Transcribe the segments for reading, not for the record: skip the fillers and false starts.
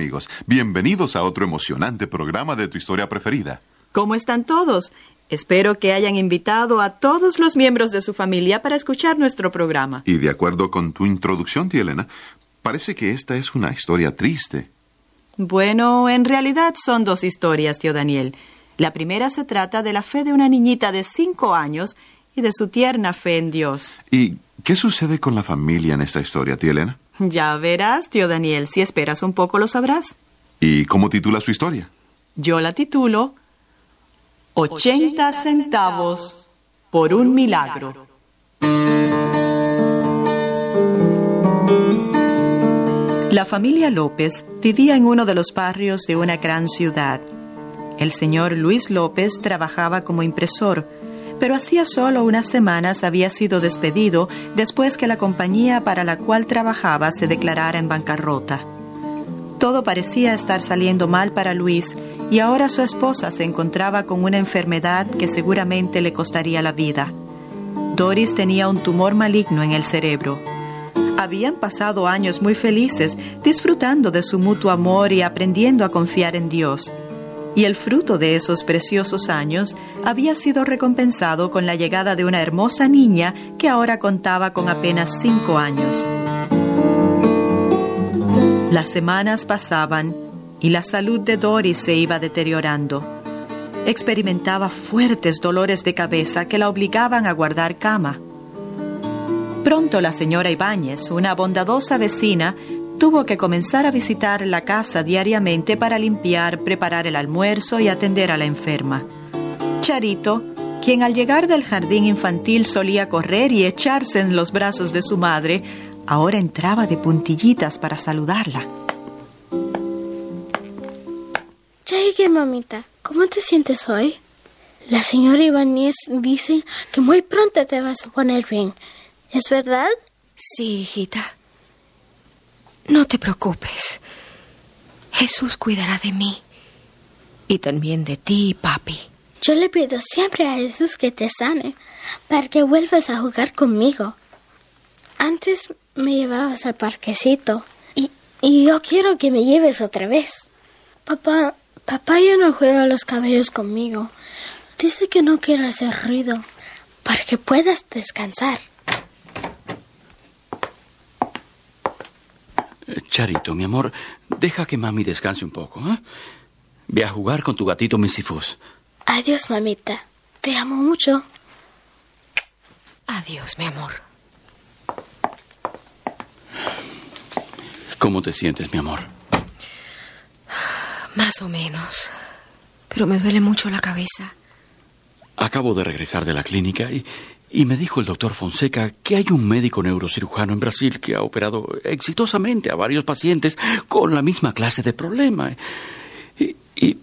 amigos. Bienvenidos a otro emocionante programa de tu historia preferida. ¿Cómo están todos? Espero que hayan invitado a todos los miembros de su familia para escuchar nuestro programa. Y de acuerdo con tu introducción, tía Elena, parece que esta es una historia triste. Bueno, en realidad son dos historias, tío Daniel. La primera se trata de la fe de una niñita de 5 años y de su tierna fe en Dios. ¿Y qué sucede con la familia en esta historia, tía Elena? Ya verás, tío Daniel. Si esperas un poco lo sabrás. ¿Y cómo titula su historia? Yo la titulo 80 centavos por un milagro. La familia López vivía en uno de los barrios de una gran ciudad. El señor Luis López trabajaba como impresor, pero hacía solo unas semanas había sido despedido después que la compañía para la cual trabajaba se declarara en bancarrota. Todo parecía estar saliendo mal para Luis y ahora su esposa se encontraba con una enfermedad que seguramente le costaría la vida. Doris tenía un tumor maligno en el cerebro. Habían pasado años muy felices, disfrutando de su mutuo amor y aprendiendo a confiar en Dios. Y el fruto de esos preciosos años había sido recompensado con la llegada de una hermosa niña que ahora contaba con apenas 5 años. Las semanas pasaban y la salud de Doris se iba deteriorando. Experimentaba fuertes dolores de cabeza que la obligaban a guardar cama. Pronto la señora Ibáñez, una bondadosa vecina, tuvo que comenzar a visitar la casa diariamente para limpiar, preparar el almuerzo y atender a la enferma. Charito, quien al llegar del jardín infantil solía correr y echarse en los brazos de su madre, ahora entraba de puntillitas para saludarla. Ya llegué, mamita. ¿Cómo te sientes hoy? La señora Ibáñez dice que muy pronto te vas a poner bien. ¿Es verdad? Sí, hijita. No te preocupes. Jesús cuidará de mí. Y también de ti, papi. Yo le pido siempre a Jesús que te sane, para que vuelvas a jugar conmigo. Antes me llevabas al parquecito, y yo quiero que me lleves otra vez. Papá ya no juega los cabellos conmigo. Dice que no quiere hacer ruido, para que puedas descansar. Charito, mi amor, deja que mami descanse un poco, ¿eh? Ve a jugar con tu gatito Misifus. Adiós, mamita. Te amo mucho. Adiós, mi amor. ¿Cómo te sientes, mi amor? Más o menos. Pero me duele mucho la cabeza. Acabo de regresar de la clínica y me dijo el doctor Fonseca que hay un médico neurocirujano en Brasil que ha operado exitosamente a varios pacientes con la misma clase de problema. Y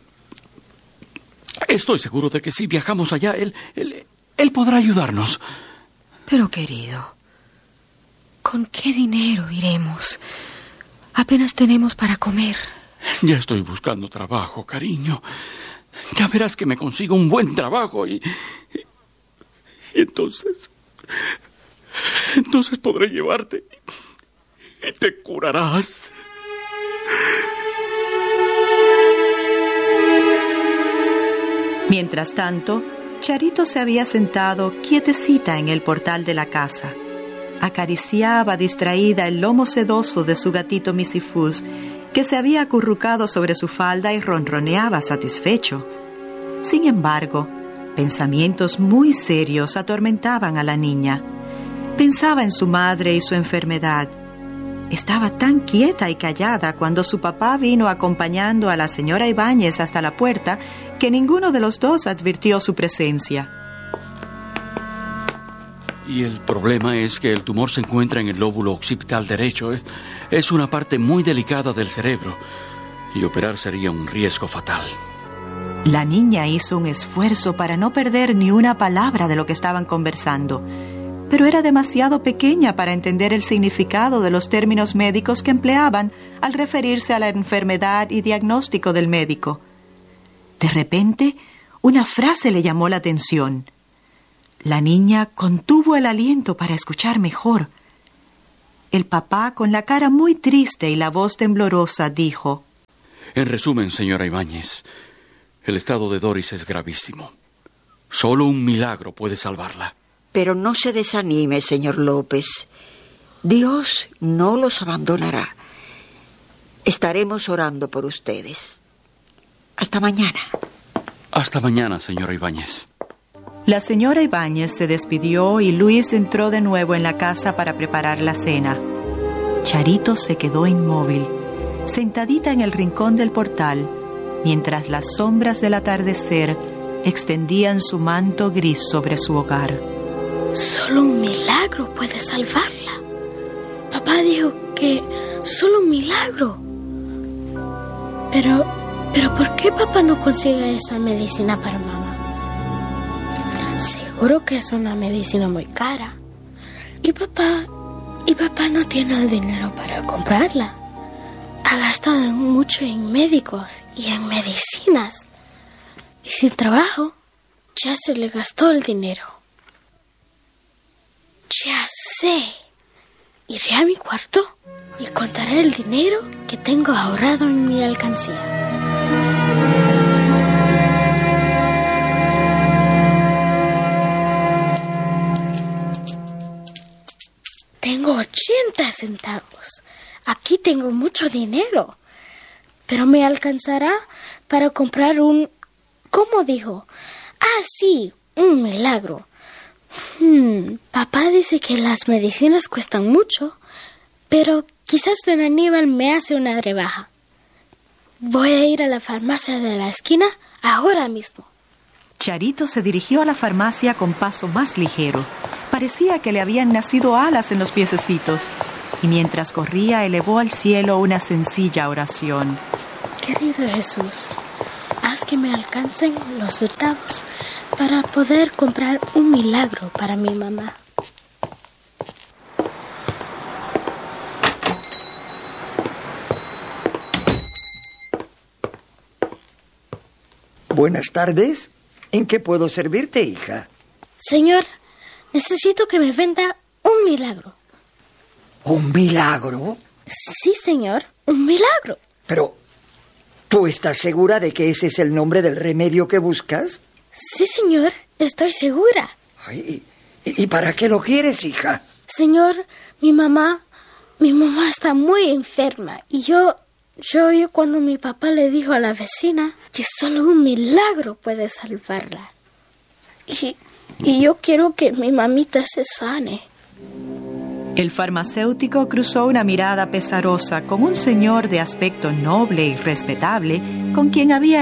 estoy seguro de que si viajamos allá, él podrá ayudarnos. Pero, querido, ¿con qué dinero iremos? Apenas tenemos para comer. Ya estoy buscando trabajo, cariño. Ya verás que me consigo un buen trabajo y entonces podré llevarte y te curarás. Mientras tanto, Charito se había sentado quietecita en el portal de la casa. Acariciaba distraída el lomo sedoso de su gatito Misifus, que se había acurrucado sobre su falda y ronroneaba satisfecho. Sin embargo, pensamientos muy serios atormentaban a la niña. Pensaba en su madre y su enfermedad. Estaba tan quieta y callada cuando su papá vino acompañando a la señora Ibáñez hasta la puerta que ninguno de los dos advirtió su presencia. Y el problema es que el tumor se encuentra en el lóbulo occipital derecho. Es una parte muy delicada del cerebro y operar sería un riesgo fatal. La niña hizo un esfuerzo para no perder ni una palabra de lo que estaban conversando, pero era demasiado pequeña para entender el significado de los términos médicos que empleaban al referirse a la enfermedad y diagnóstico del médico. De repente, una frase le llamó la atención. La niña contuvo el aliento para escuchar mejor. El papá, con la cara muy triste y la voz temblorosa, dijo: En resumen, señora Ibáñez, el estado de Doris es gravísimo. Solo un milagro puede salvarla. Pero no se desanime, señor López. Dios no los abandonará. Estaremos orando por ustedes. Hasta mañana. Hasta mañana, señora Ibáñez. La señora Ibáñez se despidió y Luis entró de nuevo en la casa para preparar la cena. Charito se quedó inmóvil, sentadita en el rincón del portal, mientras las sombras del atardecer extendían su manto gris sobre su hogar. Solo un milagro puede salvarla. Papá dijo que solo un milagro. Pero ¿por qué papá no consigue esa medicina para mamá? Seguro que es una medicina muy cara. Y papá no tiene el dinero para comprarla. Ha gastado mucho en médicos y en medicinas. Y sin trabajo, ya se le gastó el dinero. Ya sé. Iré a mi cuarto y contaré el dinero que tengo ahorrado en mi alcancía. Tengo 80 centavos. Aquí tengo mucho dinero. Pero me alcanzará para comprar un... ¿Cómo dijo? Ah, sí, un milagro. Papá dice que las medicinas cuestan mucho, pero quizás don Aníbal me hace una rebaja. Voy a ir a la farmacia de la esquina ahora mismo. Charito se dirigió a la farmacia con paso más ligero. Parecía que le habían nacido alas en los piececitos, y mientras corría elevó al cielo una sencilla oración. Querido Jesús, haz que me alcancen los centavos para poder comprar un milagro para mi mamá. Buenas tardes. ¿En qué puedo servirte, hija? Señor, necesito que me venda un milagro. ¿Un milagro? Sí, señor, un milagro. Pero, ¿tú estás segura de que ese es el nombre del remedio que buscas? Sí, señor, estoy segura. Ay, ¿y para qué lo quieres, hija? Señor, mi mamá está muy enferma y yo oí cuando mi papá le dijo a la vecina que solo un milagro puede salvarla. Y yo quiero que mi mamita se sane. El farmacéutico cruzó una mirada pesarosa con un señor de aspecto noble y respetable con quien había